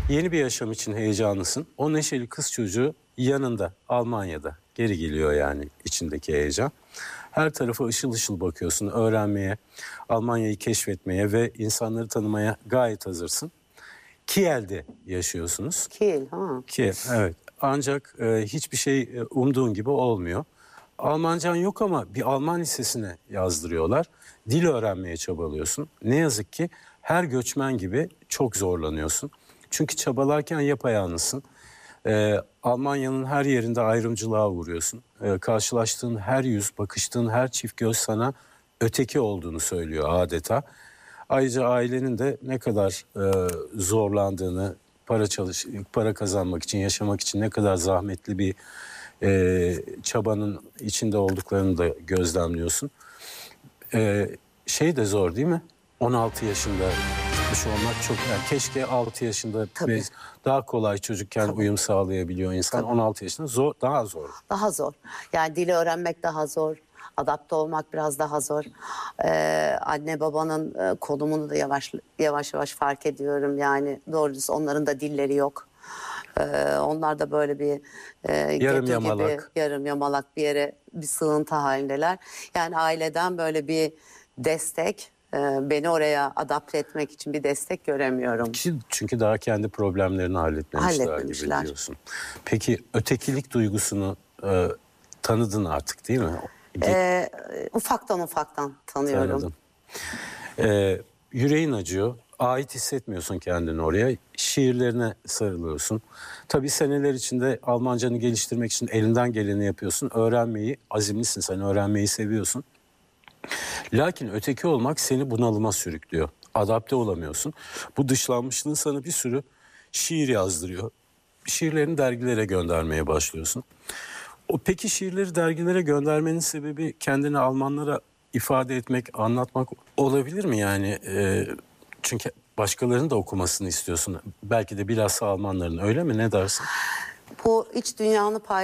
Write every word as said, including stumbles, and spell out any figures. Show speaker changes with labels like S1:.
S1: Yeni bir yaşam için heyecanlısın. O neşeli kız çocuğu yanında, Almanya'da. Geri geliyor yani içindeki heyecan. Her tarafa ışıl ışıl bakıyorsun, öğrenmeye, Almanya'yı keşfetmeye ve insanları tanımaya gayet hazırsın. Kiel'de yaşıyorsunuz.
S2: Kiel, ha.
S1: Kiel, evet. Ancak e, hiçbir şey e, umduğun gibi olmuyor. Almancan yok ama bir Alman lisesine yazdırıyorlar. Dil öğrenmeye çabalıyorsun. Ne yazık ki her göçmen gibi çok zorlanıyorsun. Çünkü çabalarken yapayalnızsın. Ee, Almanya'nın her yerinde ayrımcılığa uğruyorsun. Ee, karşılaştığın her yüz, bakıştığın her çift göz sana öteki olduğunu söylüyor adeta. Ayrıca ailenin de ne kadar e, zorlandığını, para çalış, para kazanmak için, yaşamak için ne kadar zahmetli bir e, çabanın içinde olduklarını da gözlemliyorsun. E, şey de zor değil mi? on altı yaşında gitmiş olmak çok, yani keşke altı yaşında
S2: Tabii.
S1: ve daha kolay çocukken
S2: Tabii.
S1: uyum sağlayabiliyor insan.
S2: Tabii.
S1: on altı yaşında zor, daha zor.
S2: Daha zor. Yani dili öğrenmek daha zor. Adapte olmak biraz daha zor. Ee, anne babanın e, konumunu da yavaş yavaş yavaş fark ediyorum. Yani doğrusu onların da dilleri yok. Ee, onlar da böyle bir e,
S1: Yarım
S2: geto
S1: yamalak.
S2: gibi, yarım yamalak bir yere, bir sığıntı halindeler. Yani aileden böyle bir destek, e, beni oraya adapte etmek için bir destek göremiyorum.
S1: Ki, çünkü daha kendi problemlerini halletmemişler gibi
S2: Halletmemişler.
S1: diyorsun. Peki ötekilik duygusunu e, tanıdın artık değil mi?
S2: Ee, ufaktan ufaktan tanıyorum.
S1: Tanıdın. Ee, yüreğin acıyor. Ait hissetmiyorsun kendini oraya. Şiirlerine sarılıyorsun. Tabii seneler içinde Almancanı geliştirmek için elinden geleni yapıyorsun. Öğrenmeyi, azimlisin sen, öğrenmeyi seviyorsun. Lakin öteki olmak seni bunalıma sürüklüyor. Adapte olamıyorsun. Bu dışlanmışlığın sana bir sürü şiir yazdırıyor. Şiirlerini dergilere göndermeye başlıyorsun. O peki şiirleri dergilere göndermenin sebebi kendini Almanlara ifade etmek, anlatmak olabilir mi yani? E, çünkü başkalarının da okumasını istiyorsun. Belki de bilhassa Almanların, öyle mi? Ne dersin?
S2: Bu iç dünyanı paylaşmak